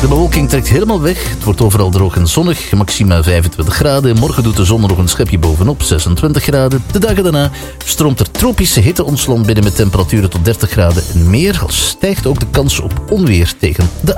De bewolking trekt helemaal weg. Het wordt overal droog en zonnig. Maxima 25 graden. Morgen doet de zon nog een schepje bovenop. 26 graden. De dagen daarna stroomt er tropische hitteontslant binnen met temperaturen tot 30 graden en meer. Al stijgt ook de kans op onweer tegen de